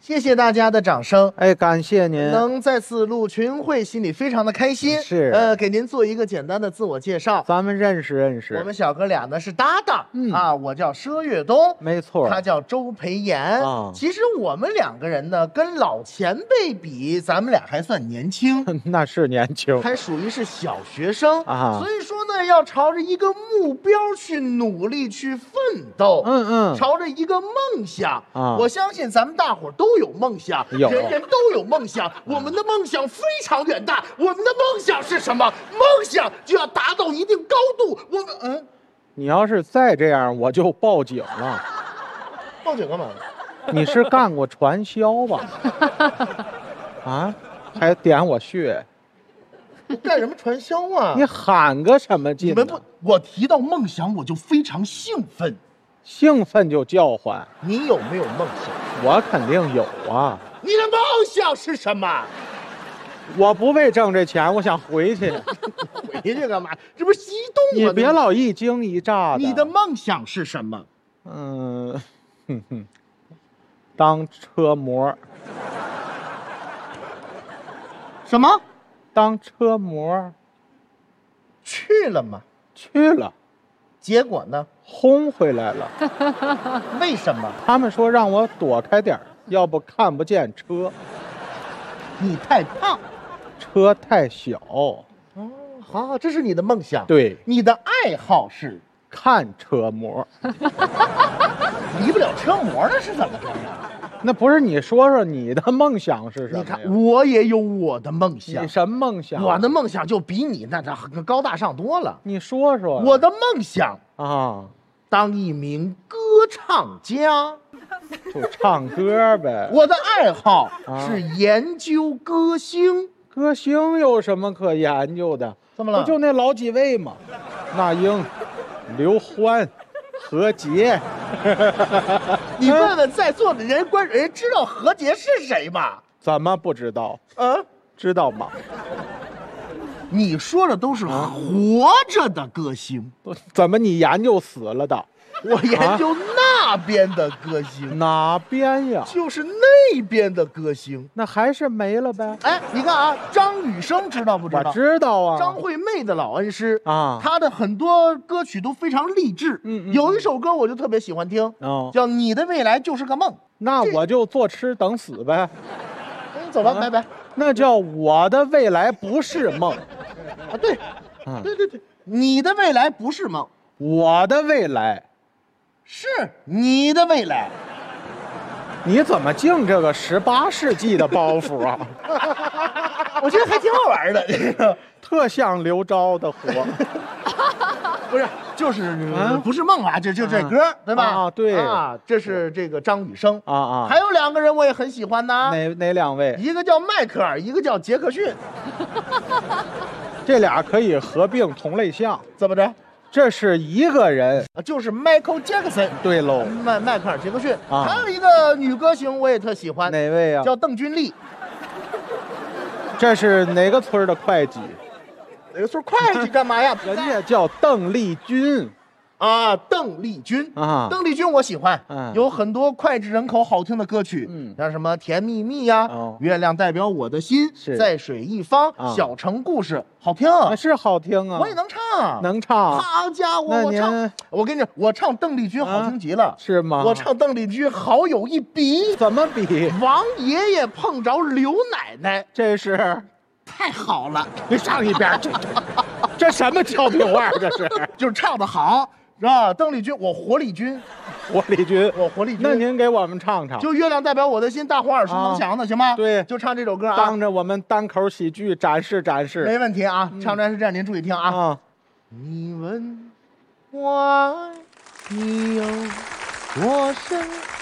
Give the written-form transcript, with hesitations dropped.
谢谢大家的掌声。 哎，感谢您。 能再次录群会，心里非常的开心。 是， 给您做一个简单的自我介绍。 咱们认识认识。 我们小哥俩呢是搭档，我叫佘岳东， 没错， 他叫周培炎。其实我们两个人呢，跟老前辈比，咱们俩还算年轻， 那是年轻， 还属于是小学生啊。 所以说呢，要朝着一个目标去努力去奋斗，朝着一个梦想啊。我相信咱们大伙都有梦想，人人都有梦想。我们的梦想非常远大，我们的梦想是什么？梦想就要达到一定高度。我们你要是再这样，我就报警了。 报警干嘛？ 你是干过传销吧？啊，还点我穴？ 干什么传销啊？ 你喊个什么劲？ 你们不，我提到梦想我就非常兴奋， 兴奋就叫唤。 你有没有梦想？ 我肯定有啊。 你的梦想是什么？ 我不为挣这钱，我想回去。 回去干嘛？这不是激动吗？ 你别老一惊一乍的。 你的梦想是什么？ 当车模。 什么？ 当车模。 去了吗？ 去了。 结果呢？ 轰回来了。 为什么？ 他们说让我躲开点，要不看不见车。 你太胖， 车太小。 好，这是你的梦想。 对， 你的爱好是看车模。 离不了车模那是怎么着呀？ 那不是你说说你的梦想是什么？ 你看，我也有我的梦想。 你什么梦想？ 我的梦想就比你那高大上多了。 你说说。 我的梦想啊， 当一名歌唱家。 就唱歌呗。 我的爱好是研究歌星。 歌星有什么可研究的？ 怎么了？ 不就那老几位吗？那英、刘欢、何洁。 你问问在座的人，人知道何洁是谁吗？ 怎么不知道？知道吗？ 你说的都是活着的歌星， 怎么你研究死了的？ 我研究那边的歌星。 哪边呀？ 就是那边的歌星。 那还是没了呗。 哎，你看啊，张雨生知道不知道？ 我知道啊， 张惠妹的老恩师啊， 她的很多歌曲都非常励志。有一首歌我就特别喜欢听，叫《你的未来就是个梦》。 那我就坐吃等死呗。 走吧，拜拜。 那叫我的未来不是梦。 对，对，你的未来不是梦， 我的未来是你的未来。 你怎么净这个18世纪的包袱啊？ 我觉得还挺好玩的， 特像刘钊的活。 不是，就是不是梦啊，就这歌，对吧？ 啊，对啊，这是这个张雨生啊， 还有2个人我也很喜欢呢。 哪2位？ 一个叫迈克尔，一个叫杰克逊。 这俩可以合并同类项。 怎么着？ 这是一个人， 就是 Michael Jackson。 对喽， 迈克尔·杰克逊。还有一个女歌星我也特喜欢， 哪位啊？ 叫邓君丽。 这是哪个村的会计？ 哪个村会计干嘛呀？ 人家叫邓丽君。 啊，邓丽君啊， 邓丽君我喜欢，有很多脍炙人口、好听的歌曲，像什么《甜蜜蜜》呀，月亮代表我的心，在水一方，小城故事，好听， 是好听啊， 我也能唱， 能唱。 好家伙，我唱，我跟你讲，我唱邓丽君好听极了， 是吗？ 我唱邓丽君好有一比， 怎么比？ 王爷爷碰着刘奶奶， 这是太好了， 你上一边去，这什么俏皮话？这是， 就是唱得好。是吧？邓丽君，我活力君， 活力君， 我活力君。 那您给我们唱唱， 就月亮代表我的心，大伙耳熟能详的，行吗？ 对， 就唱这首歌啊， 当着我们单口喜剧展示展示， 没问题啊。唱段是这样，您注意听啊。你问我爱你有多深？